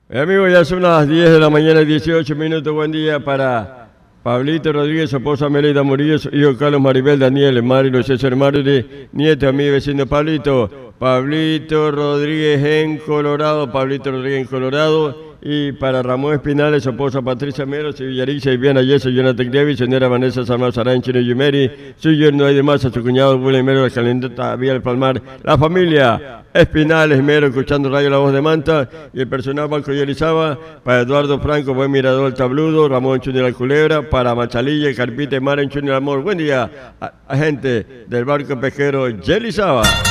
Amigos, ya son las 10 de la mañana, 18 minutos. Buen día para Pablito Rodríguez, su esposa Melida Murillo, su hijo Carlos Maribel, Daniel, Marilo, César Marili, nieto, amigo, vecino Pablito. Pablito Rodríguez en Colorado. Y para Ramón Espinales, su esposa Patricia Mero, su Villariza, Viviana Yeso, Jonathan Davis, señora Vanessa Salmar Sarán, Chino Yumeri, su yerno de Masa, su cuñado William Mero, la calentita Vía del Palmar, la familia Espinales Mero, escuchando Radio La Voz de Manta, y el personal Banco y Elizaba, para Eduardo Franco, buen mirador el tabludo, Ramón Chuny la Culebra, para Machalilla, Carpite Mar en Chuny el Amor. Buen día, a gente del barco pesquero Yelizaba.